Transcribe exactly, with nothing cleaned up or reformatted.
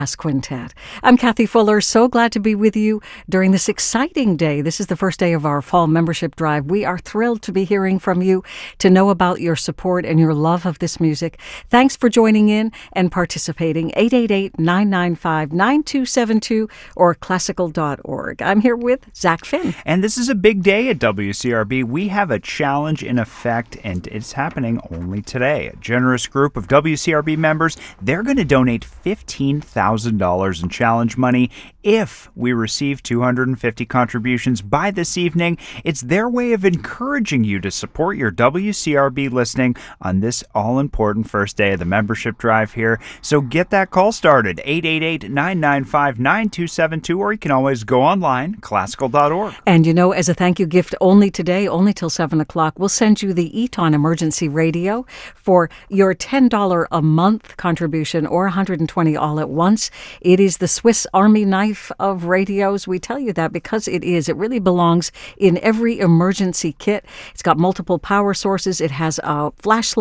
Quintet. I'm Kathy Fuller. So glad to be with you during this exciting day. This is the first day of our fall membership drive. We are thrilled to be hearing from you, to know about your support and your love of this music. Thanks for joining in and participating. eight eight eight, nine nine five, nine two seven two or classical dot org. I'm here with Zach Finn. And this is a big day at W C R B. We have a challenge in effect, and it's happening only today. A generous group of W C R B members, they're going to donate fifteen thousand dollars in challenge money if we receive two hundred fifty contributions by this evening. It's their way of encouraging you to support your W C R B listening on this all-important first day of the membership drive here. So get that call started, eight eight eight, nine nine five, nine two seven two, or you can always go online, classical dot org. And you know, as a thank you gift only today, only till seven o'clock, we'll send you the Eton Emergency Radio for your ten dollars a month contribution or one hundred twenty dollars all at once. It is the Swiss Army knife of radios. We tell you that because it is. It really belongs in every emergency kit. It's got multiple power sources. It has a flashlight